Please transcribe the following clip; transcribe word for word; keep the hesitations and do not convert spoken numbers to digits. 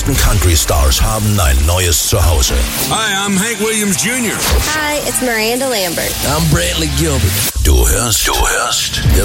größten Country-Stars haben ein neues Zuhause. Hi, I'm Hank Williams Junior Hi, it's Miranda Lambert. I'm Brantley Gilbert. Du hörst, du hörst